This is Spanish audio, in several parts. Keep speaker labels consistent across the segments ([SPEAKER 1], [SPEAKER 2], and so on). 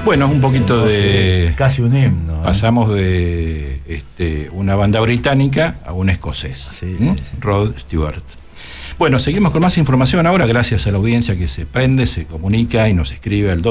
[SPEAKER 1] Bueno, un poquito de...
[SPEAKER 2] Casi un himno.
[SPEAKER 1] Pasamos de una banda británica a un escocés.
[SPEAKER 2] Sí.
[SPEAKER 1] Rod Stewart. Bueno, seguimos con más información ahora, gracias a la audiencia que se prende, se comunica y nos escribe al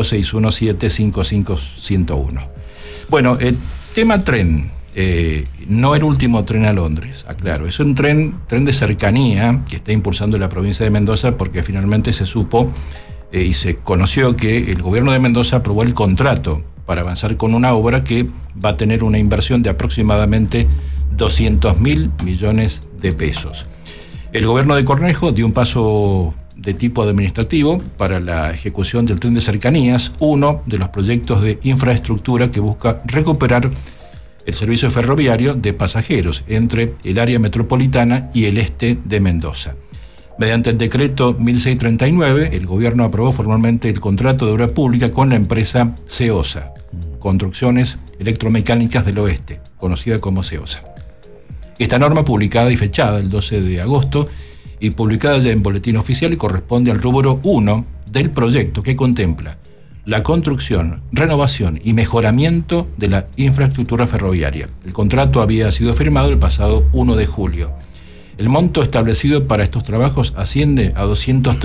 [SPEAKER 1] 2617-55101. Bueno, el tema tren, no el último tren a Londres, aclaro, es un tren de cercanía que está impulsando la provincia de Mendoza porque finalmente se supo y se conoció que el gobierno de Mendoza aprobó el contrato para avanzar con una obra que va a tener una inversión de aproximadamente 200.000 millones de pesos. El gobierno de Cornejo dio un paso de tipo administrativo para la ejecución del tren de cercanías, uno de los proyectos de infraestructura que busca recuperar el servicio ferroviario de pasajeros entre el área metropolitana y el este de Mendoza. Mediante el decreto 1639, el gobierno aprobó formalmente el contrato de obra pública con la empresa CEOSA, Construcciones Electromecánicas del Oeste, conocida como CEOSA. Esta norma, publicada y fechada el 12 de agosto y publicada ya en Boletín Oficial, corresponde al rubro 1 del proyecto que contempla la construcción, renovación y mejoramiento de la infraestructura ferroviaria. El contrato había sido firmado el pasado 1 de julio. El monto establecido para estos trabajos asciende a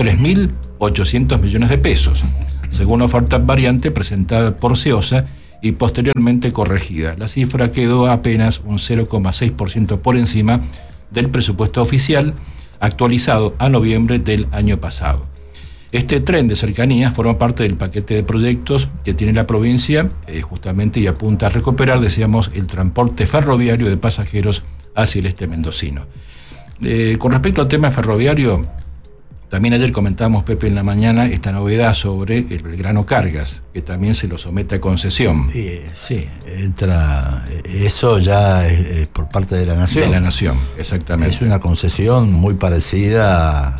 [SPEAKER 1] 203.800 millones de pesos, según oferta variante presentada por CEOSA y posteriormente corregida. La cifra quedó apenas un 0,6% por encima del presupuesto oficial, actualizado a noviembre del año pasado. Este tren de cercanías forma parte del paquete de proyectos que tiene la provincia, justamente, y apunta a recuperar, decíamos, el transporte ferroviario de pasajeros hacia el este mendocino. Con respecto al tema ferroviario, también ayer comentábamos, Pepe, en la mañana, esta novedad sobre el Belgrano Cargas, que también se lo somete a concesión.
[SPEAKER 2] Sí, entra, eso ya es por parte de la Nación.
[SPEAKER 1] De la Nación, exactamente.
[SPEAKER 2] Es una concesión muy parecida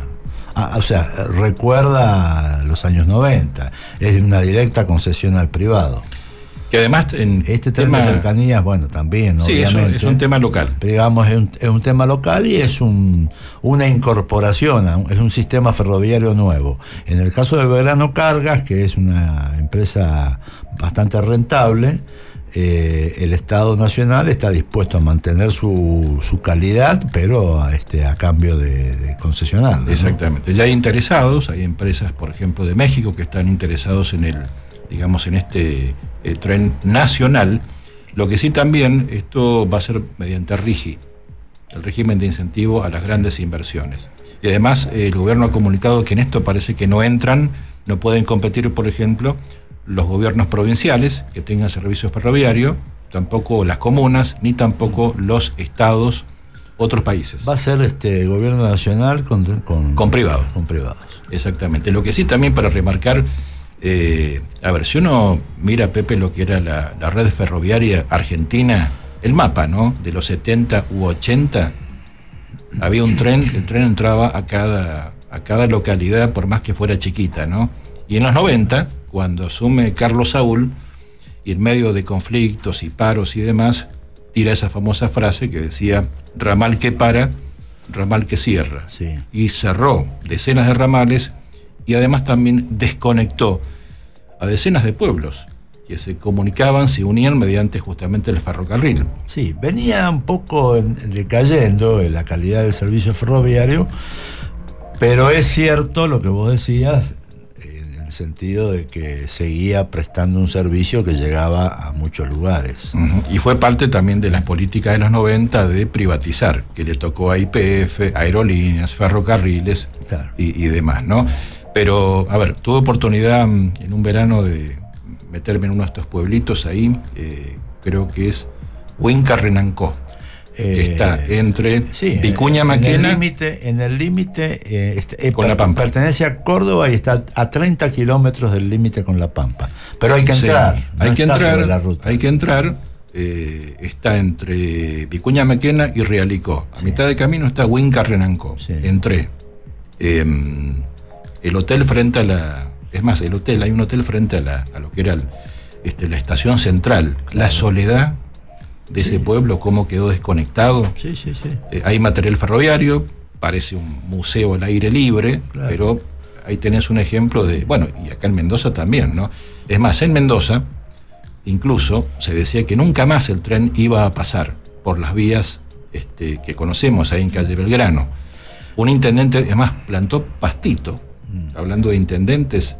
[SPEAKER 2] recuerda los años 90, es una directa concesión al privado.
[SPEAKER 1] Que además en
[SPEAKER 2] este tema de cercanías, bueno, también,
[SPEAKER 1] sí, obviamente. Es un tema local.
[SPEAKER 2] Pero digamos, es un tema local y es una incorporación, es un sistema ferroviario nuevo. En el caso de Belgrano Cargas, que es una empresa bastante rentable, el Estado Nacional está dispuesto a mantener su calidad, pero a cambio de concesionar, ¿no?
[SPEAKER 1] Exactamente. Ya hay interesados, hay empresas, por ejemplo, de México que están interesados en este tren nacional. Lo que sí también, esto va a ser mediante RIGI, el régimen de incentivo a las grandes inversiones. Y además el gobierno ha comunicado que en esto parece que no pueden competir, por ejemplo, los gobiernos provinciales que tengan servicio ferroviario, tampoco las comunas, ni tampoco los estados, otros países.
[SPEAKER 2] Va a ser gobierno nacional con
[SPEAKER 1] privados.
[SPEAKER 2] Con privados.
[SPEAKER 1] Exactamente. Lo que sí también para remarcar, a ver, si uno mira, Pepe, lo que era la red ferroviaria argentina, el mapa, ¿no? De los 70 u 80, había un tren, el tren entraba a cada localidad, por más que fuera chiquita, ¿no? Y en los 90, cuando asume Carlos Saúl, y en medio de conflictos y paros y demás, tira esa famosa frase que decía: ramal que para, ramal que cierra.
[SPEAKER 2] Sí.
[SPEAKER 1] Y cerró decenas de ramales y además también desconectó a decenas de pueblos que se comunicaban, se unían mediante justamente el ferrocarril.
[SPEAKER 2] Sí, venía un poco decayendo en la calidad del servicio ferroviario, pero es cierto lo que vos decías, en el sentido de que seguía prestando un servicio que llegaba a muchos lugares.
[SPEAKER 1] Uh-huh. Y fue parte también de las políticas de los 90 de privatizar, que le tocó a YPF, aerolíneas, ferrocarriles, claro, y demás, ¿no? Pero, a ver, tuve oportunidad en un verano de meterme en uno de estos pueblitos ahí, creo que es Huinca-Renancó, que está entre Vicuña Maquena.
[SPEAKER 2] En el límite
[SPEAKER 1] con La Pampa.
[SPEAKER 2] Pertenece a Córdoba y está a 30 kilómetros del límite con La Pampa. Pero hay que entrar.
[SPEAKER 1] Sí, hay que entrar. Está entre Vicuña Maquena y Realicó. A mitad de camino está Huinca-Renancó. Sí. Entré. El hotel frente a la... Es más, hay un hotel frente a lo que era la estación central. Claro. La soledad de ese pueblo, cómo quedó desconectado.
[SPEAKER 2] Sí.
[SPEAKER 1] Hay material ferroviario, parece un museo al aire libre, claro, pero ahí tenés un ejemplo de... Bueno, y acá en Mendoza también, ¿no? Es más, en Mendoza, incluso se decía que nunca más el tren iba a pasar por las vías que conocemos ahí en calle Belgrano. Un intendente, además, plantó pastito. Hablando de intendentes,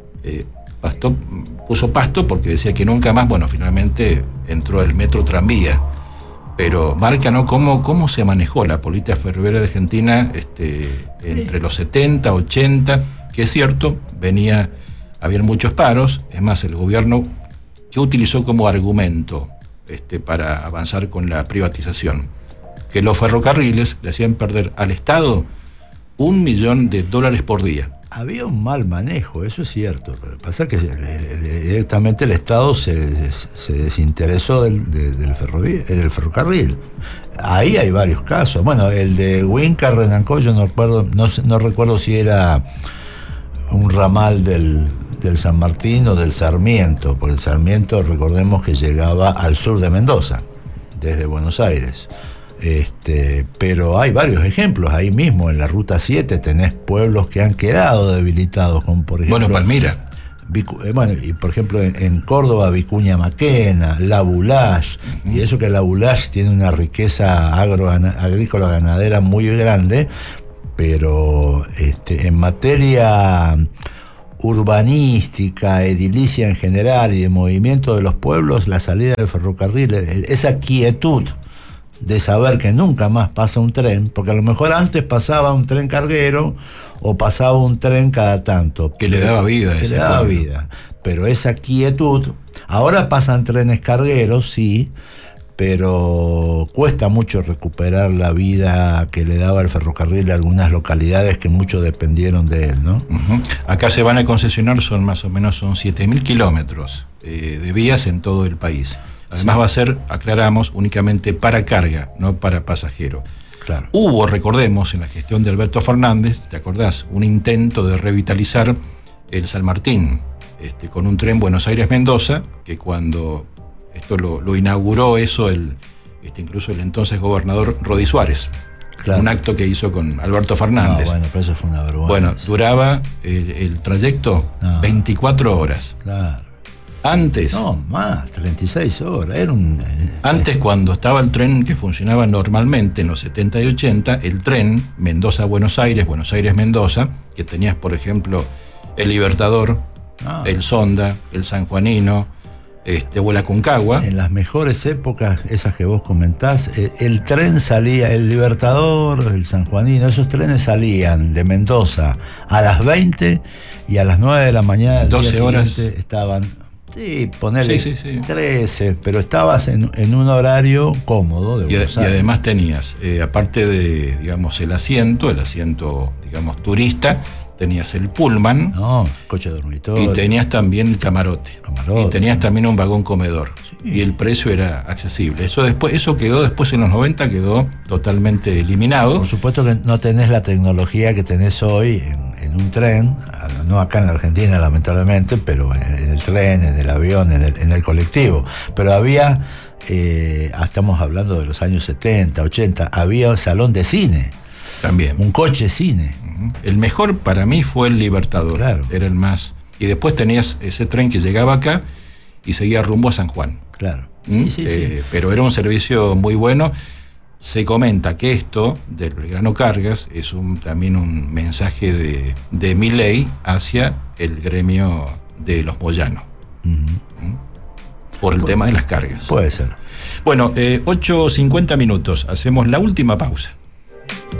[SPEAKER 1] puso pasto porque decía que nunca más. Bueno, finalmente entró el metro tranvía. Pero marca, ¿no?, cómo se manejó la política ferroviaria de Argentina entre los 70, 80, que es cierto, habían muchos paros. Es más, el gobierno que utilizó como argumento para avanzar con la privatización, que los ferrocarriles le hacían perder al Estado $1 millón por día.
[SPEAKER 2] Había un mal manejo, eso es cierto. Lo que pasa es que directamente el Estado se desinteresó del ferrocarril. Ahí hay varios casos. Bueno, el de Huíncar, Renancó, yo no recuerdo si era un ramal del San Martín o del Sarmiento, porque el Sarmiento, recordemos que llegaba al sur de Mendoza, desde Buenos Aires. Pero hay varios ejemplos. Ahí mismo en la Ruta 7 tenés pueblos que han quedado debilitados, como por ejemplo...
[SPEAKER 1] Bueno, Palmira.
[SPEAKER 2] Y por ejemplo en Córdoba, Vicuña Maquena, La Bulash, y eso que La Bulash tiene una riqueza agrícola ganadera muy grande, pero en materia urbanística, edilicia en general y de movimiento de los pueblos, la salida del ferrocarril, esa quietud de saber que nunca más pasa un tren, porque a lo mejor antes pasaba un tren carguero o pasaba un tren cada tanto.
[SPEAKER 1] Que le daba vida a ese pueblo. Le daba vida.
[SPEAKER 2] Pero esa quietud, ahora pasan trenes cargueros, sí, pero cuesta mucho recuperar la vida que le daba el ferrocarril a algunas localidades que mucho dependieron de él, ¿no?
[SPEAKER 1] Uh-huh. Acá se van a concesionar, son 7.000 kilómetros de vías en todo el país. Además va a ser, aclaramos, únicamente para carga, no para pasajero.
[SPEAKER 2] Claro.
[SPEAKER 1] Hubo, recordemos, en la gestión de Alberto Fernández, ¿te acordás?, un intento de revitalizar el San Martín, con un tren Buenos Aires-Mendoza, que cuando esto lo inauguró incluso el entonces gobernador Rodi Suárez. Claro. Un acto que hizo con Alberto Fernández.
[SPEAKER 2] Bueno, pero eso fue una vergüenza.
[SPEAKER 1] Bueno, duraba el trayecto 24 horas.
[SPEAKER 2] Claro.
[SPEAKER 1] Antes.
[SPEAKER 2] No, más, 36 horas.
[SPEAKER 1] Antes, cuando estaba el tren que funcionaba normalmente en los 70 y 80, el tren Mendoza-Buenos Aires, Buenos Aires-Mendoza, que tenías, por ejemplo, el Libertador, el Sonda, el Sanjuanino, o el Aconcagua.
[SPEAKER 2] En las mejores épocas, esas que vos comentás, el tren salía, el Libertador, el Sanjuanino, esos trenes salían de Mendoza a las 20 y a las 9 de la mañana del
[SPEAKER 1] 12
[SPEAKER 2] día
[SPEAKER 1] horas.
[SPEAKER 2] siguiente estaban... Sí, ponerle
[SPEAKER 1] sí.
[SPEAKER 2] 13, pero estabas en un horario cómodo.
[SPEAKER 1] Y además tenías, aparte de, digamos, el asiento, digamos, turista, tenías el pullman.
[SPEAKER 2] Coche dormitorio.
[SPEAKER 1] Y tenías también el camarote. Y tenías también un vagón comedor. Sí. Y el precio era accesible. Eso quedó después en los 90, quedó totalmente eliminado.
[SPEAKER 2] Por supuesto que no tenés la tecnología que tenés hoy en un tren, no acá en la Argentina lamentablemente, pero en el tren, en el avión, en el colectivo. Pero había, estamos hablando de los años 70, 80, había salón de cine.
[SPEAKER 1] También.
[SPEAKER 2] Un coche cine.
[SPEAKER 1] El mejor para mí fue el Libertador.
[SPEAKER 2] Claro.
[SPEAKER 1] Era el más. Y después tenías ese tren que llegaba acá y seguía rumbo a San Juan.
[SPEAKER 2] Claro.
[SPEAKER 1] Sí. Pero era un servicio muy bueno. Se comenta que esto del Belgrano Cargas es también un mensaje de Milei hacia el gremio de los boyanos. Por el tema de las cargas.
[SPEAKER 2] Puede ser.
[SPEAKER 1] Bueno, 8:50 minutos. Hacemos la última pausa.